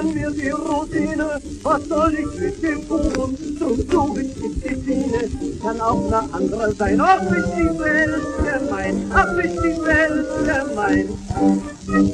dann wird die Rosine. Was soll ich mit dem Kuchen? Drum suche ich die Sine. Kann auch eine andere sein. Ach, ist die Welt gemein. Ach, ist die Welt gemein.